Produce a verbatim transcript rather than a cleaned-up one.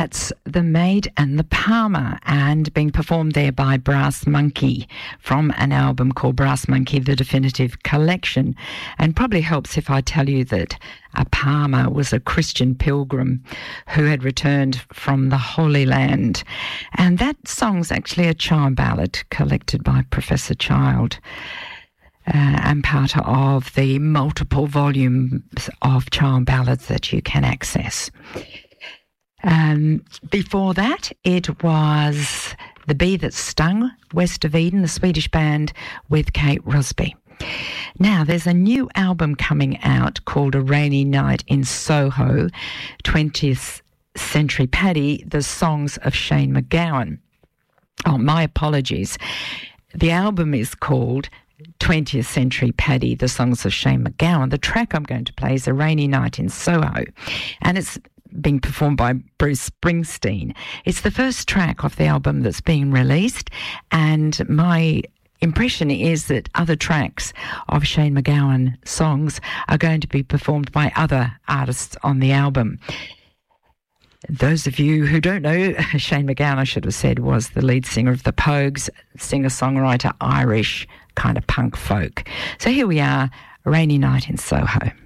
That's The Maid and the Palmer, and being performed there by Brass Monkey from an album called Brass Monkey, The Definitive Collection. And probably helps if I tell you that a Palmer was a Christian pilgrim who had returned from the Holy Land. And that song's actually a child ballad collected by Professor Child. Uh, and part of the multiple volumes of child ballads that you can access. Um, before that, it was The Bee That Stung, West of Eden, the Swedish band with Kate Rusby. Now, there's a new album coming out called A Rainy Night in Soho, twentieth Century Paddy, the songs of Shane MacGowan. Oh, my apologies. The album is called twentieth Century Paddy, the songs of Shane MacGowan. The track I'm going to play is A Rainy Night in Soho, and it's being performed by Bruce Springsteen. It's the first track of the album that's being released, and my impression is that other tracks of Shane MacGowan songs are going to be performed by other artists on the album. Those of you who don't know, Shane MacGowan, I should have said, was the lead singer of the Pogues, singer-songwriter, Irish kind of punk folk. So here we are, A Rainy Night in Soho.